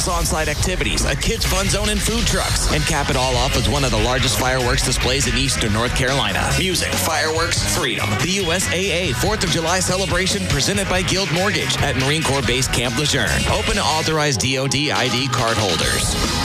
plus on-site activities, a kids fun zone and food trucks. And cap it all off with one of the largest fireworks displays in eastern North Carolina. Music, fireworks, freedom. The USAA 4th of July celebration presented by Guild Mortgage at Marine Corps Base Camp Lejeune. Open to authorized DoD ID card holders.